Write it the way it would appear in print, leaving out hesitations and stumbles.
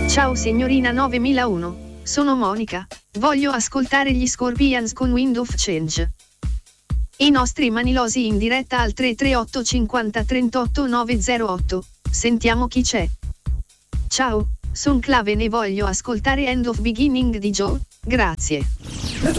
Ciao signorina 9001, sono Monica, voglio ascoltare gli Scorpions con Wind of Change. I nostri manilosi in diretta al 338 50 38 908, sentiamo chi c'è. Ciao, son Claven e voglio ascoltare End of Beginning di Joe, grazie.